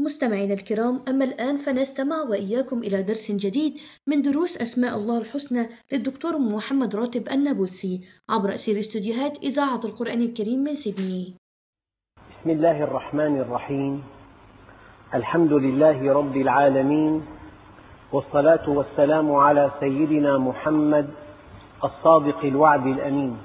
مستمعينا الكرام، أما الآن فنستمع وإياكم إلى درس جديد من دروس أسماء الله الحسنى للدكتور محمد راتب النابلسي عبر أثير استوديوهات إذاعة القرآن الكريم من سيدني. بسم الله الرحمن الرحيم. الحمد لله رب العالمين، والصلاة والسلام على سيدنا محمد الصادق الوعد الأمين.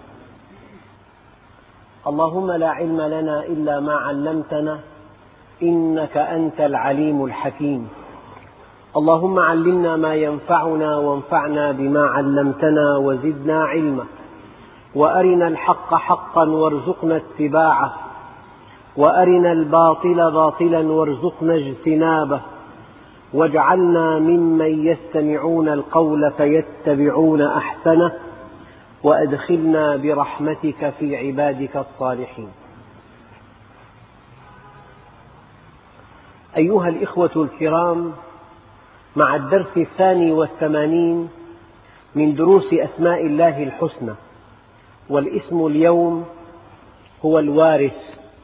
اللهم لا علم لنا إلا ما علمتنا إنك أنت العليم الحكيم. اللهم علمنا ما ينفعنا وانفعنا بما علمتنا وزدنا علما، وأرنا الحق حقا وارزقنا اتباعه، وأرنا الباطل باطلا وارزقنا اجتنابه، واجعلنا ممن يستمعون القول فيتبعون أحسنه، وأدخلنا برحمتك في عبادك الصالحين. أيها الإخوة الكرام، مع الدرس 82 من دروس أسماء الله الحسنى، والاسم اليوم هو الوارث.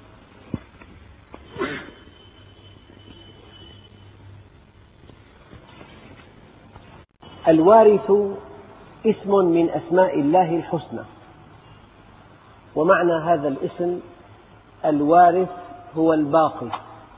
الوارث اسم من أسماء الله الحسنى، ومعنى هذا الاسم الوارث هو الباقي،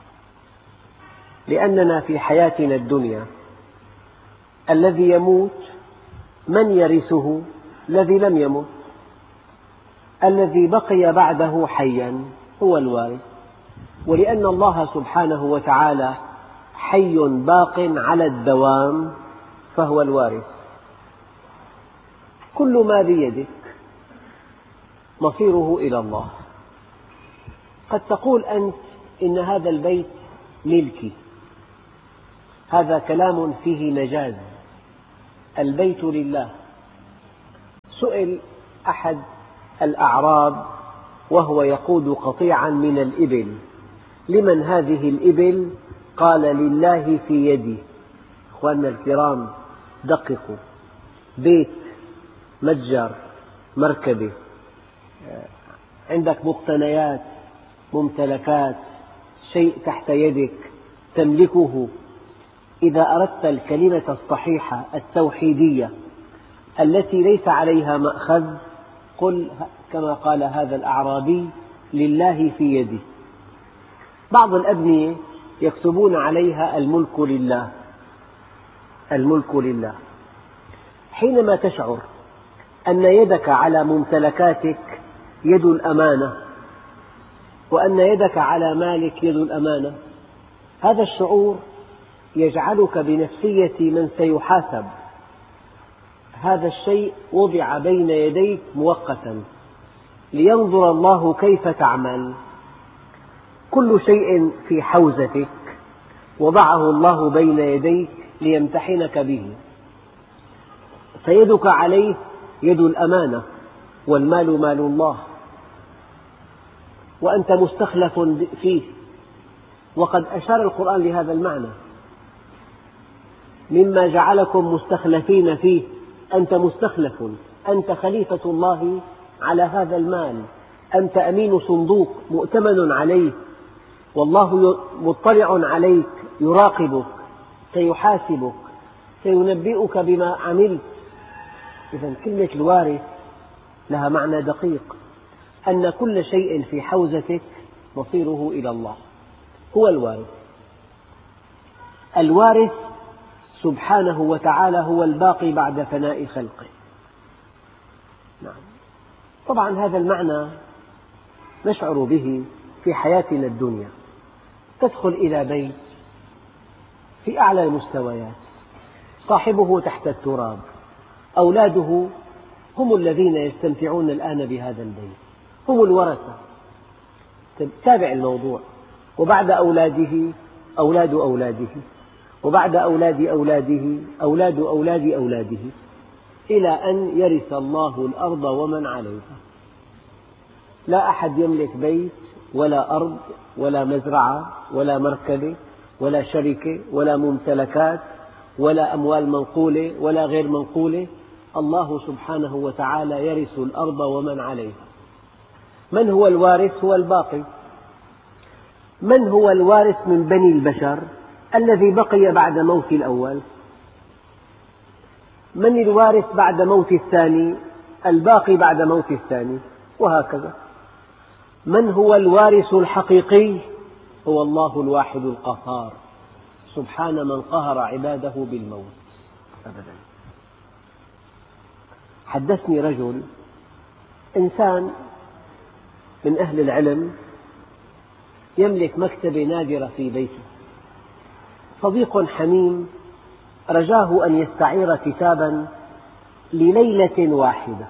لأننا في حياتنا الدنيا الذي يموت من يرثه؟ الذي لم يمت. الذي بقي بعده حيا هو الوارث، ولأن الله سبحانه وتعالى حي باق على الدوام فهو الوارث. كل ما بيدك مصيره إلى الله. قد تقول أنت إن هذا البيت ملكي، هذا كلام فيه مجاز، البيت لله. سئل أحد الأعراب وهو يقود قطيعا من الإبل: لمن هذه الإبل؟ قال: لله في يدي. أخواننا الكرام، دققوا، بيت، متجر، مركبة، عندك مقتنيات، ممتلكات، شيء تحت يدك تملكه. إذا أردت الكلمة الصحيحة التوحيدية التي ليس عليها مأخذ، قل كما قال هذا الأعرابي: لله في يدي. بعض الأبنية يكتبون عليها الملك لله، الملك لله. حينما تشعر أن يدك على ممتلكاتك يد الأمانة، وأن يدك على مالك يد الأمانة، هذا الشعور يجعلك بنفسية من سيحاسب. هذا الشيء وضع بين يديك مؤقتا لينظر الله كيف تعمل. كل شيء في حوزتك وضعه الله بين يديك ليمتحنك به، فيدك عليه يد الأمانة، والمال مال الله، وأنت مستخلف فيه. وقد أشار القرآن لهذا المعنى: مما جعلكم مستخلفين فيه، أنت مستخلف، أنت خليفة الله على هذا المال، أنت أمين صندوق مؤتمن عليه، والله مطلع عليك، يراقبك، سيحاسبك، سينبئك بما عملت. إذن كلمة الوارث لها معنى دقيق، أن كل شيء في حوزتك مصيره إلى الله، هو الوارث. الوارث سبحانه وتعالى هو الباقي بعد فناء خلقه. نعم. طبعا هذا المعنى نشعر به في حياتنا الدنيا. تدخل إلى بيت في أعلى المستويات، صاحبه تحت التراب، أولاده هم الذين يستمتعون الآن بهذا البيت، هم الورثة. تابع الموضوع. وبعد أولاده أولاد أولاده، وبعد أولاد أولاده أولاد أولاد أولاده، إلى أن يرث الله الأرض ومن عليها. لا أحد يملك بيت ولا أرض ولا مزرعة ولا مركبة ولا شركة ولا ممتلكات ولا أموال منقولة ولا غير منقولة. الله سبحانه وتعالى يرث الأرض ومن عليها. من هو الوارث؟ هو الباقي. من هو الوارث من بني البشر الذي بقي بعد موت الأول؟ من الوارث بعد موت الثاني الباقي بعد موت الثاني، وهكذا. من هو الوارث الحقيقي؟ هو الله الواحد القهار، سبحان من قهر عباده بالموت أبدا. حدثني رجل، إنسان من أهل العلم، يملك مكتبة نادرة في بيته. صديق حميم رجاه أن يستعير كتابا لليلة واحدة،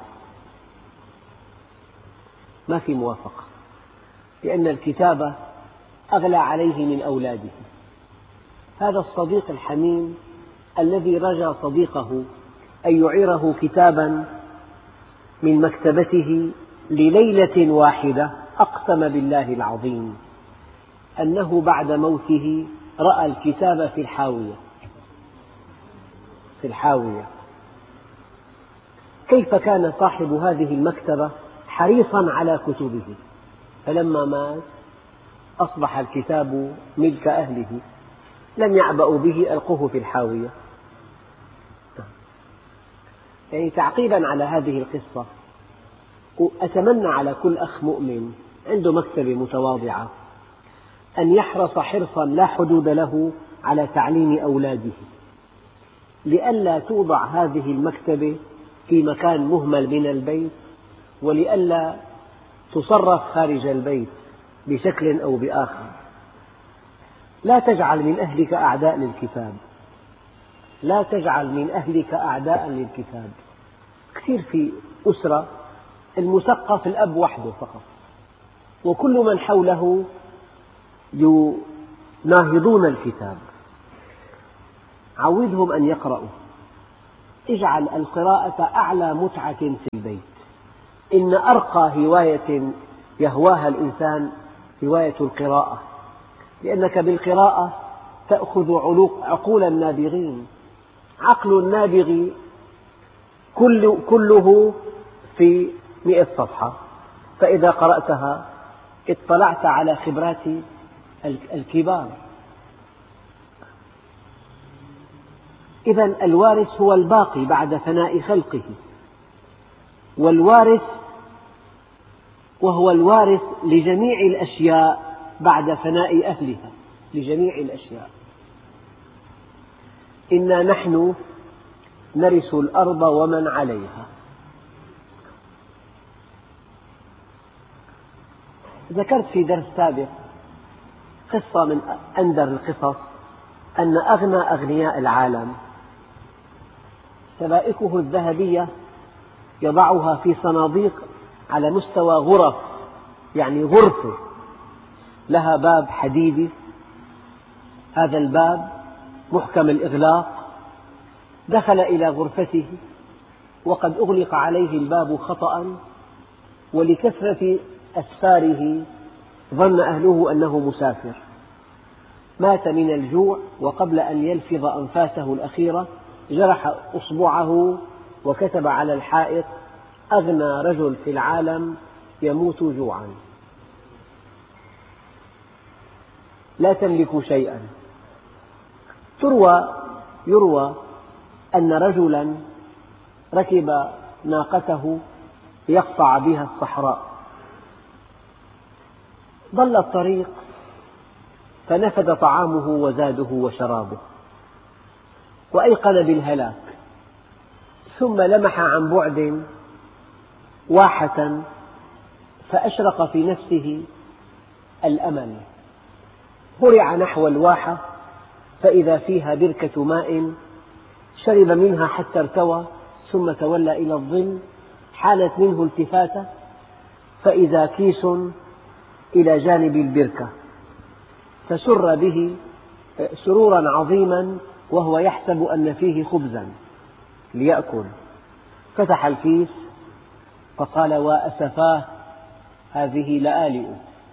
ما في موافقة، لأن الكتابة أغلى عليه من أولاده. هذا الصديق الحميم الذي رجا صديقه أن يعيره كتابا من مكتبته لليلة واحدة، أقسم بالله العظيم أنه بعد موته رأى الكتاب في الحاوية. كيف كان صاحب هذه المكتبة حريصا على كتبه، فلما مات أصبح الكتاب ملك أهله، لم يعبأوا به، ألقوه في الحاوية. يعني تعقيبا على هذه القصة، أتمنى على كل أخ مؤمن عنده مكتبة متواضعة أن يحرص حرصا لا حدود له على تعليم أولاده، لئلا توضع هذه المكتبة في مكان مهمل من البيت، ولئلا تصرف خارج البيت بشكل أو بآخر. لا تجعل من أهلك أعداء للكتاب، لا تجعل من أهلك أعداء للكتاب. كثير في أسرة المثقف الأب وحده فقط، وكل من حوله يناهضون الكتاب. عودهم أن يقرأوا، اجعل القراءة أعلى متعة في البيت. إن أرقى هواية يهواها الإنسان هواية القراءة، لأنك بالقراءة تأخذ عقول النابغين. عقل النابغ كله في 100 صفحة، فإذا قرأتها اطلعت على خبرات الكبار. إذن الوارث هو الباقي بعد فناء خلقه، وهو الوارث لجميع الأشياء بعد فناء أهلها، لجميع الأشياء. إنا نحن نرث الأرض ومن عليها. ذكرت في درس سابق قصة من أندر القصص، أن أغنى أغنياء العالم سبائكه الذهبية يضعها في صناديق على مستوى غرف، يعني غرفة لها باب حديدي، هذا الباب محكم الإغلاق. دخل إلى غرفته وقد أغلق عليه الباب خطأ، ولكثرة أسفاره ظن أهله أنه مسافر، مات من الجوع، وقبل أن يلفظ أنفاسه الأخيرة جرح أصبعه وكتب على الحائط: أغنى رجل في العالم يموت جوعا. لا تملك شيئا. يروى أن رجلا ركب ناقته ليقطع بها الصحراء، ضل الطريق فنفد طعامه وزاده وشرابه، وأيقن بالهلاك، ثم لمح عن بعد واحة فأشرق في نفسه الأمل. هرع نحو الواحة فإذا فيها بركة ماء، شرب منها حتى ارتوى، ثم تولى إلى الظل. حانت منه التفاتة فإذا كيس إلى جانب البركة، فسر به سرورا عظيما وهو يحسب أن فيه خبزا ليأكل. فتح الكيس فقال: وأسفاه، هذه لآلئ.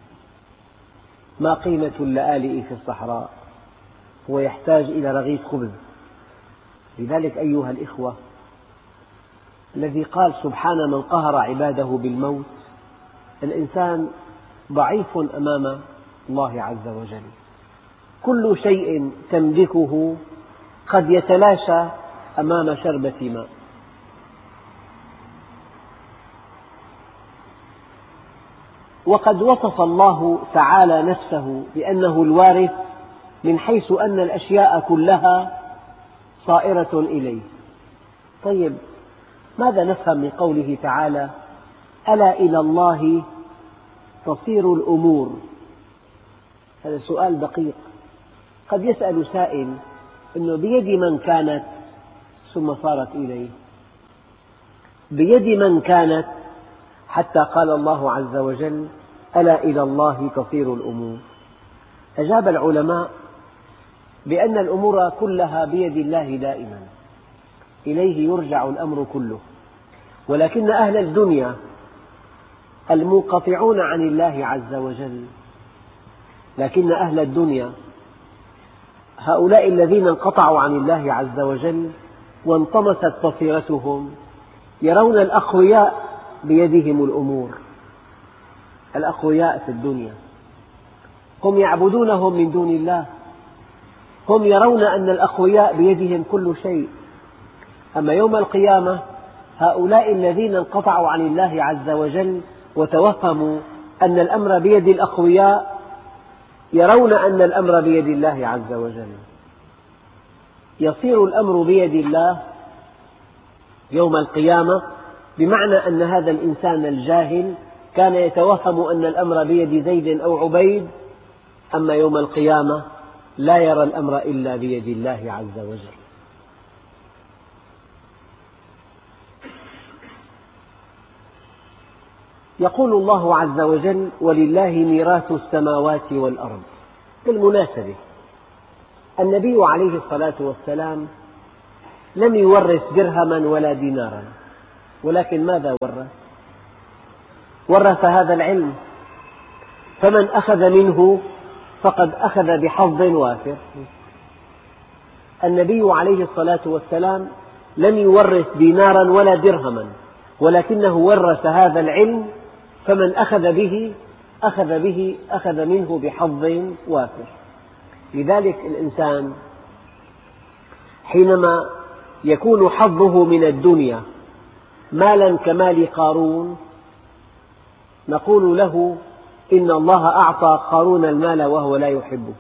ما قيمة اللآلئ في الصحراء؟ هو يحتاج إلى رغيف خبز. لذلك أيها الإخوة، الذي قال سبحان من قهر عباده بالموت، الإنسان ضعيف أمام الله عز وجل. كل شيء تملكه قد يتلاشى أمام شربة ماء. وقد وصف الله تعالى نفسه بأنه الوارث من حيث أن الأشياء كلها صائرة إليه. طيب، ماذا نفهم من قوله تعالى: ألا إلى الله تصير الأمور؟ هذا سؤال دقيق. قد يسأل سائل أنه بيد من كانت ثم صارت إليه، بيد من كانت حتى قال الله عز وجل: ألا إلى الله تصير الأمور. أجاب العلماء بأن الأمور كلها بيد الله دائما، إليه يرجع الأمر كله، ولكن أهل الدنيا المنقطعون عن الله عز وجل، لكن أهل الدنيا هؤلاء الذين انقطعوا عن الله عز وجل وانطمست بصيرتهم يرون الأقوياء بيدهم الأمور. الأقوياء في الدنيا هم يعبدونهم من دون الله، هم يرون أن الأقوياء بيدهم كل شيء. أما يوم القيامة هؤلاء الذين انقطعوا عن الله عز وجل وتوهموا أن الأمر بيد الأقوياء يرون أن الأمر بيد الله عز وجل. يصير الأمر بيد الله يوم القيامة، بمعنى أن هذا الإنسان الجاهل كان يتوهم أن الأمر بيد زيد أو عبيد، أما يوم القيامة لا يرى الأمر إلا بيد الله عز وجل. يقول الله عز وجل: ولله ميراث السماوات والأرض. بالمناسبة النبي عليه الصلاة والسلام لم يورث درهما ولا دينارا، ولكن ماذا ورث؟ ورث هذا العلم، فمن أخذ منه فقد أخذ بحظ وافر. النبي عليه الصلاة والسلام لم يورث دينارا ولا درهما، ولكنه ورث هذا العلم، فمن أخذ منه بحظ وافر. لذلك الإنسان حينما يكون حظه من الدنيا مالا كمال قارون نقول له: إن الله أعطى قارون المال وهو لا يحبه،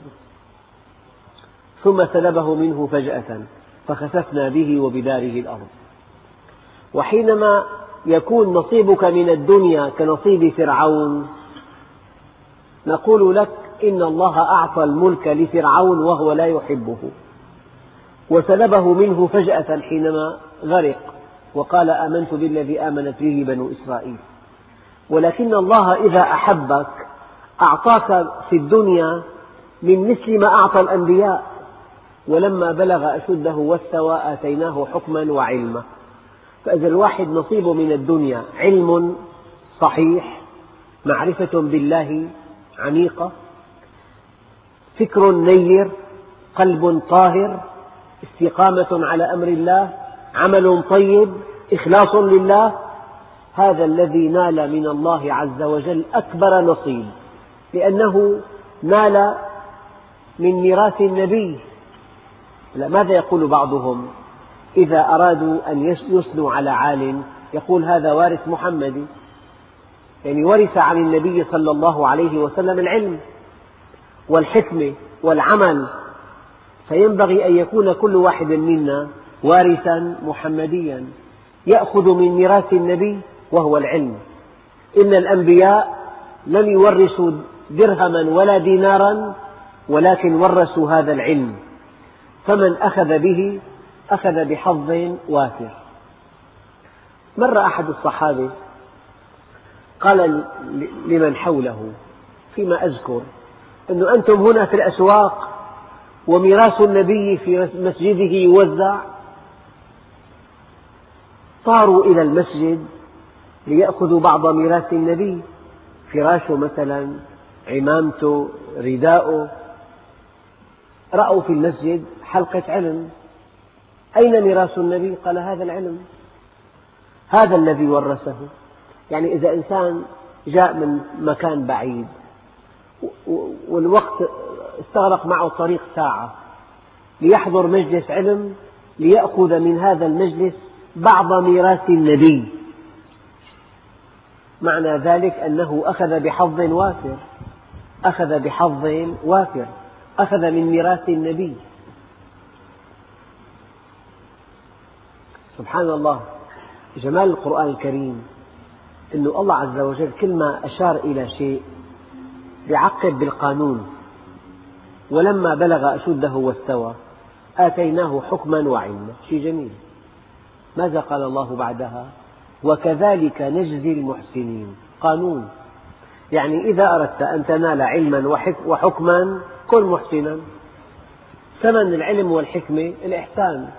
ثم سلبه منه فجأة فخسفنا به وبداره الأرض. وحينما يكون نصيبك من الدنيا كنصيب فرعون نقول لك: إن الله أعطى الملك لفرعون وهو لا يحبه، وسلبه منه فجأة حينما غرق وقال: آمنت بالذي آمنت به بنو إسرائيل. ولكن الله إذا أحبك أعطاك في الدنيا من مثل ما أعطى الأنبياء، ولما بلغ أشده واستوى آتيناه حكما وعلما. فإذا الواحد نصيبه من الدنيا علم صحيح، معرفة بالله عميقة، فكر نير، قلب طاهر، استقامة على أمر الله، عمل طيب، إخلاص لله، هذا الذي نال من الله عز وجل أكبر نصيب، لأنه نال من ميراث النبي. ماذا يقول بعضهم إذا أرادوا أن يثنوا على عالم؟ يقول: هذا وارث محمدي، يعني ورث عن النبي صلى الله عليه وسلم العلم والحكمة والعمل، فينبغي أن يكون كل واحد منا وارثا محمديا يأخذ من ميراث النبي وهو العلم. إن الأنبياء لم يورثوا درهما ولا دينارا، ولكن ورثوا هذا العلم، فمن أخذ به أخذ بحظ وافر. مر أحد الصحابة قال لمن حوله فيما أذكر: أنه أنتم هنا في الأسواق وميراث النبي في مسجده يوزع. صاروا إلى المسجد ليأخذوا بعض ميراث النبي، فراشه مثلا، عمامته، رداؤه. رأوا في المسجد حلقة علم، أين ميراث النبي؟ قال: هذا العلم، هذا الذي ورثه. يعني إذا إنسان جاء من مكان بعيد والوقت استغرق معه الطريق ساعة ليحضر مجلس علم ليأخذ من هذا المجلس بعض ميراث النبي. معنى ذلك أنه أخذ بحظ وافر، أخذ بحظ وافر، أخذ من ميراث النبي. سبحان الله، جمال القرآن الكريم أن الله عز وجل كل ما أشار إلى شيء يعقب بالقانون. ولما بلغ أشده واستوى آتيناه حكما وعلما. شيء جميل. ماذا قال الله بعدها؟ وكذلك نجزي المحسنين. قانون، يعني إذا أردت أن تنال علما وحكما كن محسنا. ثمن العلم والحكمة الإحسان.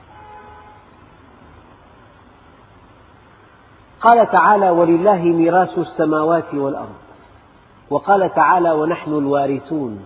قال تعالى ولله ميراث السماوات والأرض، وقال تعالى ونحن الوارثون.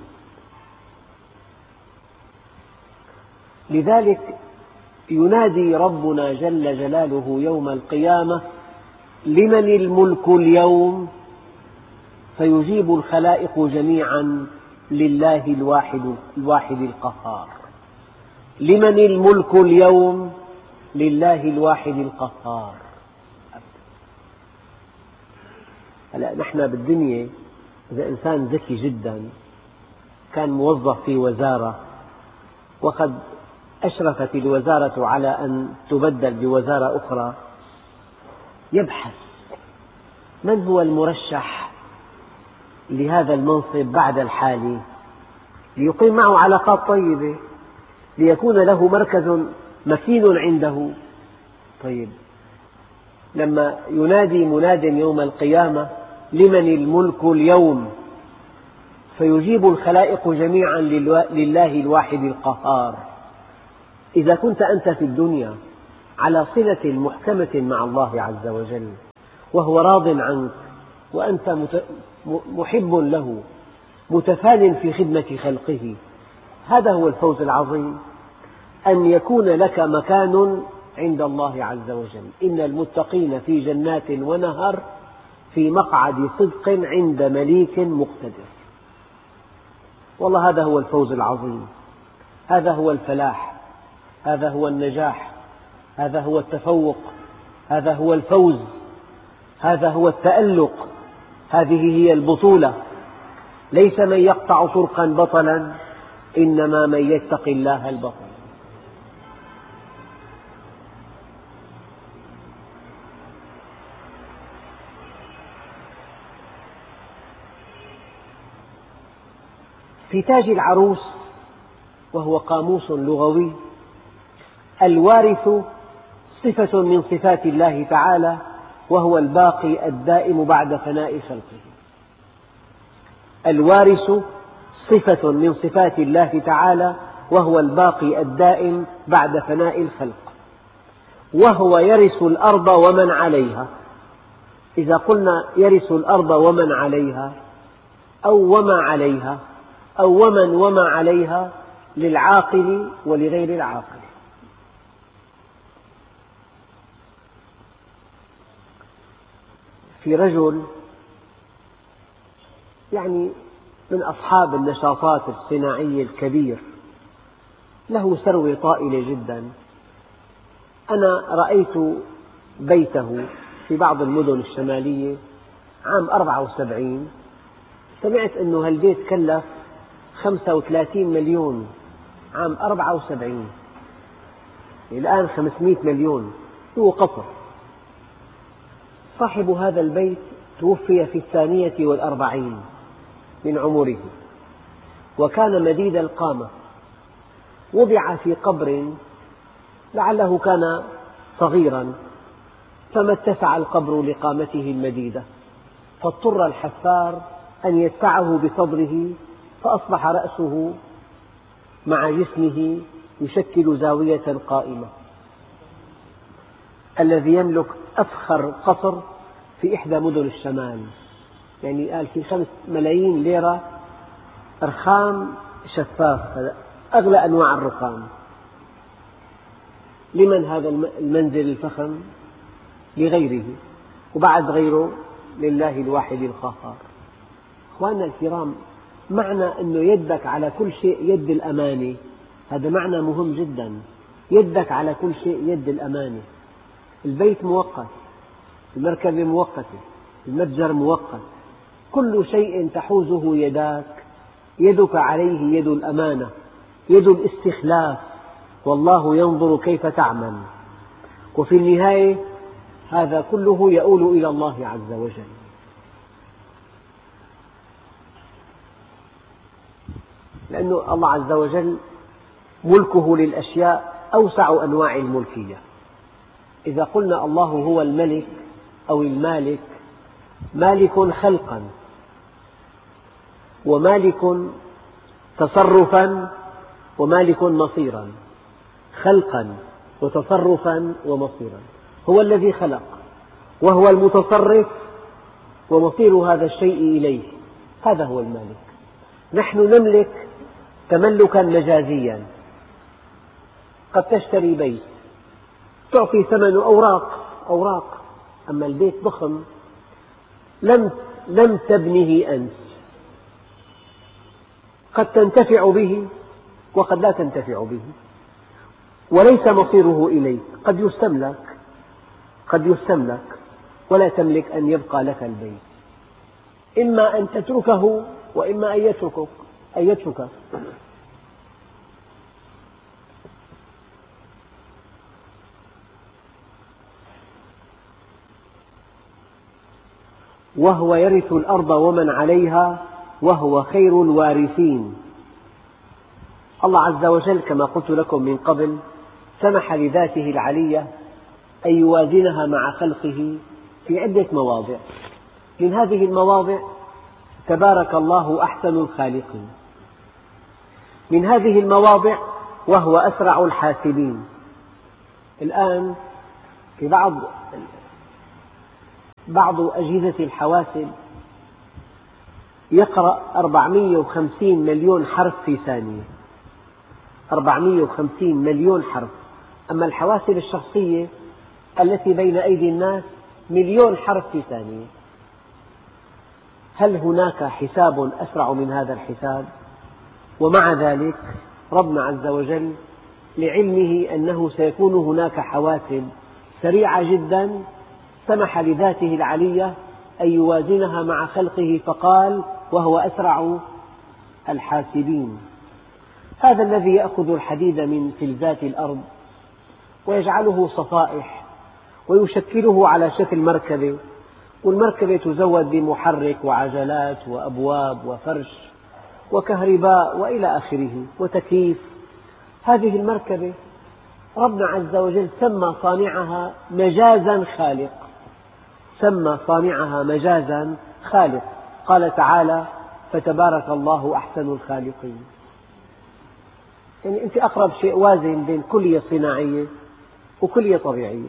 لذلك ينادي ربنا جل جلاله يوم القيامة لمن الملك اليوم؟ فيجيب الخلائق جميعا لله الواحد القهار. لمن الملك اليوم؟ لله الواحد القهار. هلأ نحن بالدنيا إذا إنسان ذكي جدا كان موظف في وزارة وقد أشرفت الوزارة على أن تبدل بوزارة أخرى، يبحث من هو المرشح لهذا المنصب بعد الحالي ليقيم معه علاقات طيبة ليكون له مركز مكين عنده. طيب، لما ينادي مناد يوم القيامة لمن الملك اليوم؟ فيجيب الخلائق جميعا لله الواحد القهار. إذا كنت أنت في الدنيا على صلة محكمة مع الله عز وجل وهو راض عنك وأنت محب له متفان في خدمة خلقه، هذا هو الفوز العظيم، أن يكون لك مكان عند الله عز وجل. إن المتقين في جنات ونهر في مقعد صدق عند مليك مقتدر. والله هذا هو الفوز العظيم، هذا هو الفلاح، هذا هو النجاح، هذا هو التفوق، هذا هو الفوز، هذا هو التألق، هذه هي البطولة. ليس من يقطع طرقا بطلا، إنما من يتقي الله البطل. في تاج العروس وهو قاموس لغوي، الوارث صفة من صفات الله تعالى وهو الباقي الدائم بعد فناء خلقه. الوارث صفة من صفات الله تعالى وهو الباقي الدائم بعد فناء الخلق، وهو يرث الأرض ومن عليها. إذا قلنا يرث الأرض ومن عليها أو وما عليها أو ومن وما عليها للعاقل ولغير العاقل. في رجل يعني من أصحاب النشاطات الصناعية الكبير، له ثروة طائلة جدا. أنا رأيت بيته في بعض المدن الشمالية عام 74. سمعت أنه هالبيت كلف 35 مليون عام 74، الآن 500 مليون. هو قصر. صاحب هذا البيت توفي في 42 من عمره، وكان مديد القامة، وضع في قبر لعله كان صغيرا فما اتسع القبر لقامته المديدة، فاضطر الحفار أن يدفعه بصدره، فأصبح رأسه مع جسمه يشكل زاوية قائمة. الذي يملك أفخر قصر في إحدى مدن الشمال، يعني قال في 5 ملايين ليرة رخام شفاف، أغلى أنواع الرخام. لمن هذا المنزل الفخم؟ لغيره، وبعد غيره لله الواحد القهار. أخواننا الكرام، معنى أنه يدك على كل شيء يد الأمانة، هذا معنى مهم جدا. يدك على كل شيء يد الأمانة. البيت مؤقت، المركبة مؤقتة، المتجر مؤقت، كل شيء تحوزه يداك يدك عليه يد الأمانة، يد الاستخلاف، والله ينظر كيف تعمل. وفي النهاية هذا كله يؤول إلى الله عز وجل. لأن الله عز وجل ملكه للأشياء أوسع أنواع الملكية. إذا قلنا الله هو الملك أو المالك، مالك خلقا ومالك تصرفا ومالك مصيرا، خلقا وتصرفا ومصيرا. هو الذي خلق وهو المتصرف ومصير هذا الشيء إليه، هذا هو المالك. نحن نملك تملكا مجازيا، قد تشتري بيت تعطي ثمنه أوراق، أما البيت ضخم لم تبنه أنت، قد تنتفع به وقد لا تنتفع به، وليس مصيره إليك، قد يستملك ولا تملك أن يبقى لك البيت، إما أن تتركه وإما أن يتركك. وهو يرث الأرض ومن عليها وهو خير الوارثين. الله عز وجل كما قلت لكم من قبل سمح لذاته العلية أن يوازنها مع خلقه في عدة مواضع. من هذه المواضع تبارك الله أحسن الخالقين. من هذه المواضع وهو أسرع الحاسبين. الآن في بعض أجهزة الحواسب يقرأ 450 مليون حرف في ثانية، 450 مليون حرف. أما الحواسب الشخصية التي بين أيدي الناس 1,000,000 حرف في ثانية. هل هناك حساب أسرع من هذا الحساب؟ ومع ذلك ربنا عز وجل لعلمه أنه سيكون هناك حواسب سريعة جدا سمح لذاته العلية أن يوازنها مع خلقه فقال وهو أسرع الحاسبين. هذا الذي يأخذ الحديد من فلزات الأرض ويجعله صفائح ويشكله على شكل مركبة، والمركبة تزود بمحرك وعجلات وأبواب وفرش وكهرباء وإلى آخره وتكييف. هذه المركبة ربنا عز وجل سمى صانعها مجازا خالق، سمى صانعها مجازا خالق. قال تعالى فتبارك الله أحسن الخالقين. يعني أنت أقرب شيء وازن بين كلية صناعية وكلية طبيعية.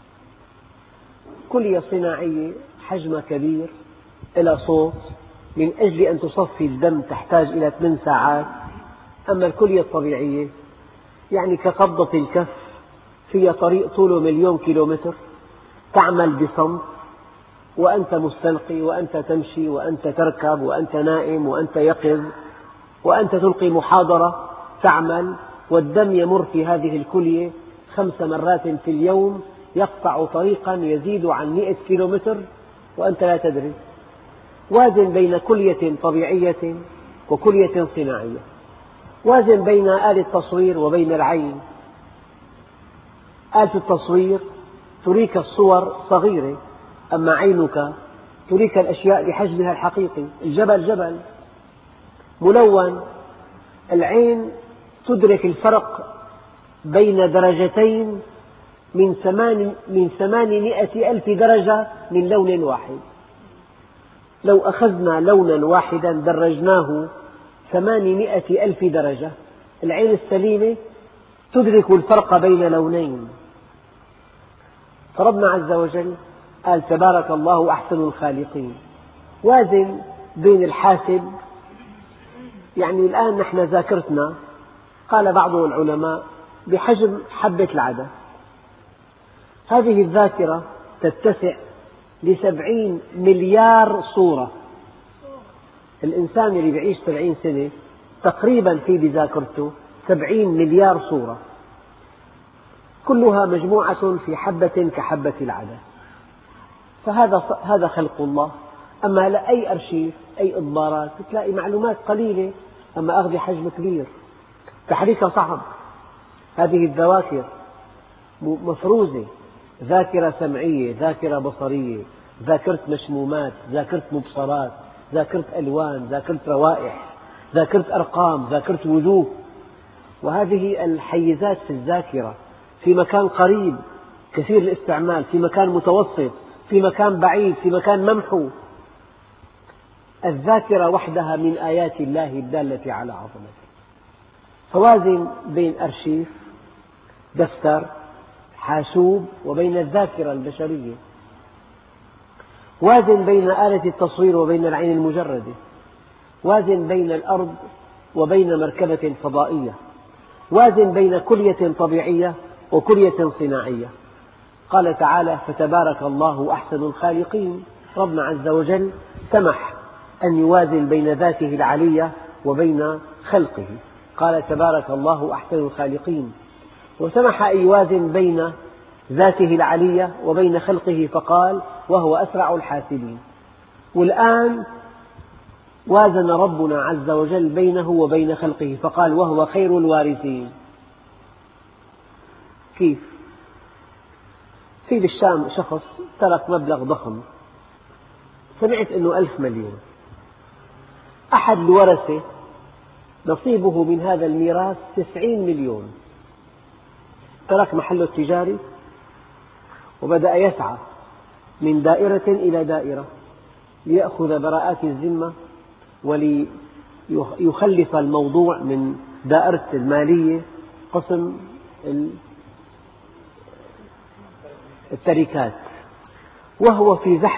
كلية صناعية حجمها كبير، إلى صوت، من أجل أن تصفي الدم تحتاج إلى 8 ساعات. أما الكلية الطبيعية يعني كقبضة الكف، فيها طريق طوله 1,000,000 كيلومتر، تعمل بصمت وأنت مستلقي وأنت تمشي وأنت تركب وأنت نائم وأنت يقظ وأنت تلقي محاضرة تعمل، والدم يمر في هذه الكلية 5 مرات في اليوم، يقطع طريقا يزيد عن 100 كيلومتر وأنت لا تدري. وازن بين كلية طبيعية وكلية صناعية، وازن بين آلة التصوير وبين العين. آلة التصوير تريك الصور صغيرة، أما عينك تريك الأشياء بحجمها الحقيقي. الجبل جبل ملون، العين تدرك الفرق بين درجتين من 800,000 درجة من لون واحد. لو أخذنا لونا واحدا درجناه 800,000 درجة، العين السليمة تدرك الفرق بين لونين. فربنا عز وجل قال تبارك الله أحسن الخالقين. وازن بين الحاسب، يعني الآن نحن ذاكرتنا قال بعض العلماء بحجم حبة العدس. هذه، تتسع ل70 مليار صورة. الإنسان اللي بيعيش 70 سنة تقريبا في بذاكرته 70 مليار صورة، كلها مجموعة في حبة كحبة العدس. فهذا خلق الله. أما لأي أرشيف أي إضبارات تلاقي معلومات قليلة، أما أخذ حجم كبير، تحريكها صعب. هذه الذواكر مفروزة، ذاكرة سمعية، ذاكرة بصرية، ذاكرة مشمومات، ذاكرة مبصرات، ذاكرة ألوان، ذاكرة روائح، ذاكرة أرقام، ذاكرة وجوه. وهذه الحيزات في الذاكرة في مكان قريب كثير الاستعمال، في مكان متوسط، في مكان بعيد، في مكان ممحو. الذاكرة وحدها من آيات الله الدالة على عظمته. فوازن بين أرشيف، دفتر، حاسوب، وبين الذاكرة البشرية. وازن بين آلة التصوير وبين العين المجردة. وازن بين الأرض وبين مركبة فضائية. وازن بين كلية طبيعية وكلية صناعية. قال تعالى: فتبارك الله أحسن الخالقين. ربنا عز وجل سمح أن يوازن بين ذاته العلية وبين خلقه، قال: تبارك الله أحسن الخالقين. وسمح أن يوازن بين ذاته العلية وبين خلقه فقال: وهو أسرع الحاسبين. والآن وازن ربنا عز وجل بينه وبين خلقه فقال: وهو خير الوارثين. كيف؟ في بالشام شخص ترك مبلغ ضخم، سمعت أنه 1000 مليون. أحد الورثة نصيبه من هذا الميراث 90 مليون. ترك محله التجاري وبدأ يسعى من دائرة إلى دائرة ليأخذ براءات الذمة وليخلص الموضوع من دائرة المالية، قسم التركات، وهو في زحمة